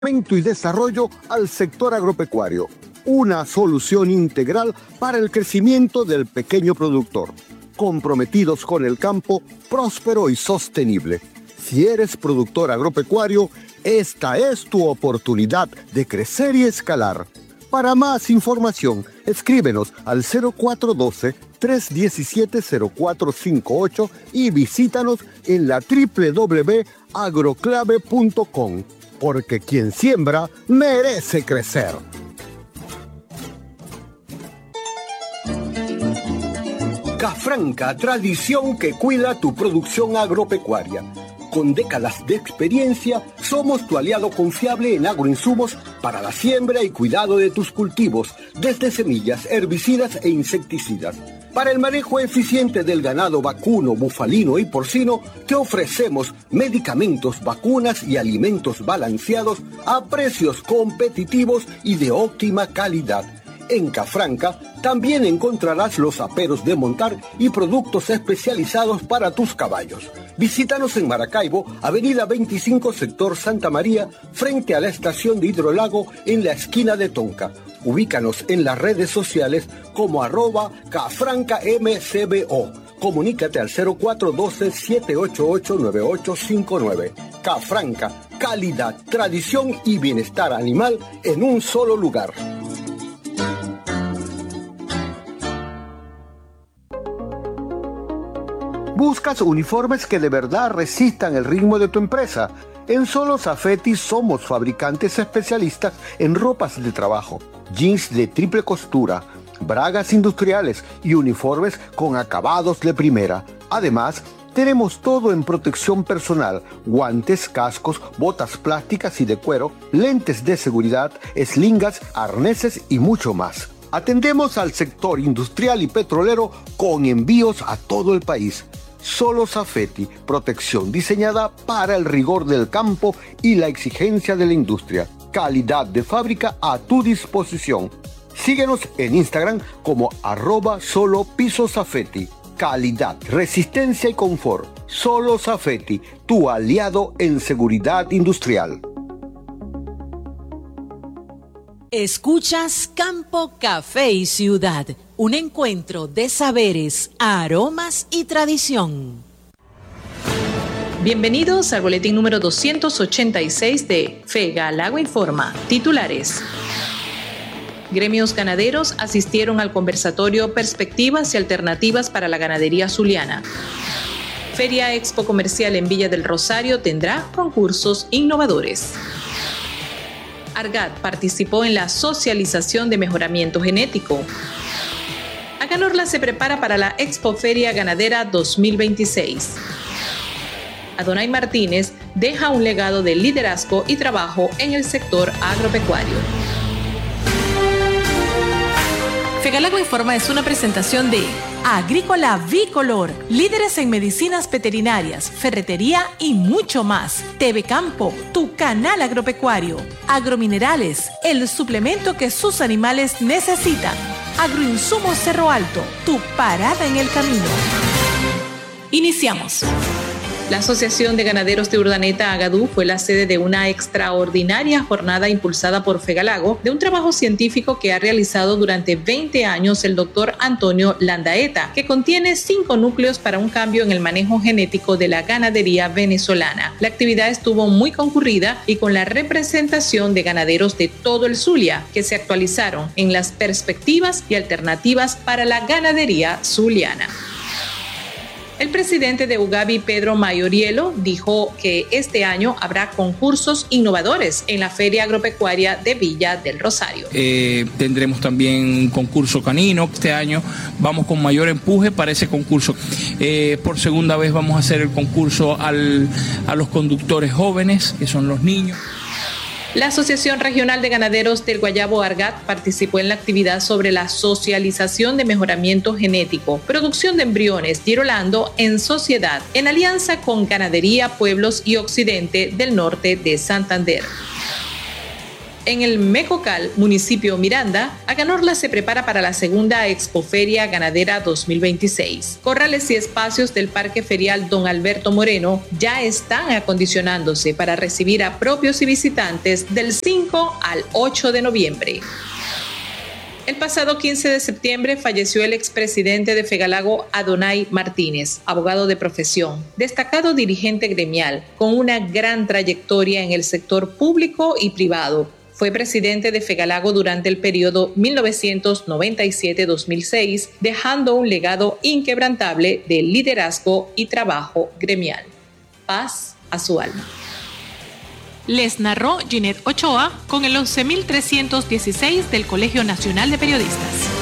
y desarrollo al sector agropecuario. Una solución integral para el crecimiento del pequeño productor. Comprometidos con el campo próspero y sostenible. Si eres productor agropecuario, esta es tu oportunidad de crecer y escalar. Para más información, escríbenos al 0412-317-0458 y visítanos en la www.agroclave.com, porque quien siembra merece crecer. Cafranca, tradición que cuida tu producción agropecuaria. Con décadas de experiencia, somos tu aliado confiable en agroinsumos para la siembra y cuidado de tus cultivos, desde semillas, herbicidas e insecticidas. Para el manejo eficiente del ganado vacuno, bufalino y porcino, te ofrecemos medicamentos, vacunas y alimentos balanceados a precios competitivos y de óptima calidad. En Cafranca también encontrarás los aperos de montar y productos especializados para tus caballos. Visítanos en Maracaibo, Avenida 25, Sector Santa María, frente a la estación de Hidrolago, en la esquina de Tonca. Ubícanos en las redes sociales como @CafrancaMCBO. Comunícate al 0412-788-9859. Cafranca, calidad, tradición y bienestar animal en un solo lugar. ¿Buscas uniformes que de verdad resistan el ritmo de tu empresa? En Solo Safety somos fabricantes especialistas en ropas de trabajo, jeans de triple costura, bragas industriales y uniformes con acabados de primera. Además, tenemos todo en protección personal: guantes, cascos, botas plásticas y de cuero, lentes de seguridad, slingas, arneses y mucho más. Atendemos al sector industrial y petrolero con envíos a todo el país. Solo Safety, protección diseñada para el rigor del campo y la exigencia de la industria. Calidad de fábrica a tu disposición. Síguenos en Instagram como @solo_piso_safety. Calidad, resistencia y confort. Solo Safety, tu aliado en seguridad industrial. Escuchas Campo, Café y Ciudad, un encuentro de saberes, aromas y tradición. Bienvenidos al boletín número 286 de Fegalago Informa. Titulares. Gremios ganaderos asistieron al conversatorio Perspectivas y Alternativas para la Ganadería Zuliana. Feria Expo Comercial en Villa del Rosario tendrá concursos innovadores. Argat participó en la socialización de mejoramiento genético. Aganorla se prepara para la Expo Feria Ganadera 2026. Adonai Martínez deja un legado de liderazgo y trabajo en el sector agropecuario. Fegalago Informa es una presentación de Agrícola Bicolor, líderes en medicinas veterinarias, ferretería y mucho más. TV Campo, tu canal agropecuario. Agrominerales, el suplemento que sus animales necesitan. Agroinsumos Cerro Alto, tu parada en el camino. Iniciamos. La Asociación de Ganaderos de Urdaneta, Agadú, fue la sede de una extraordinaria jornada impulsada por Fegalago, de un trabajo científico que ha realizado durante 20 años el doctor Antonio Landaeta, que contiene 5 núcleos para un cambio en el manejo genético de la ganadería venezolana. La actividad estuvo muy concurrida y con la representación de ganaderos de todo el Zulia, que se actualizaron en las perspectivas y alternativas para la ganadería zuliana. El presidente de Ugavi, Pedro Mayorielo, dijo que este año habrá concursos innovadores en la Feria Agropecuaria de Villa del Rosario. Tendremos también un concurso canino. Este año vamos con mayor empuje para ese concurso. Por segunda vez vamos a hacer el concurso a los conductores jóvenes, que son los niños. La Asociación Regional de Ganaderos del Guayabo Argat participó en la actividad sobre la socialización de mejoramiento genético, producción de embriones, Girolando en sociedad, en alianza con Ganadería, Pueblos y Occidente del Norte de Santander. En el Mecocal, municipio Miranda, Aganorla se prepara para la segunda Expoferia Ganadera 2026. Corrales y espacios del Parque Ferial Don Alberto Moreno ya están acondicionándose para recibir a propios y visitantes del 5 al 8 de noviembre. El pasado 15 de septiembre falleció el expresidente de Fegalago, Adonai Martínez, abogado de profesión, destacado dirigente gremial, con una gran trayectoria en el sector público y privado. Fue presidente de Fegalago durante el periodo 1997-2006, dejando un legado inquebrantable de liderazgo y trabajo gremial. Paz a su alma. Les narró Ginette Ochoa con el 11.316 del Colegio Nacional de Periodistas.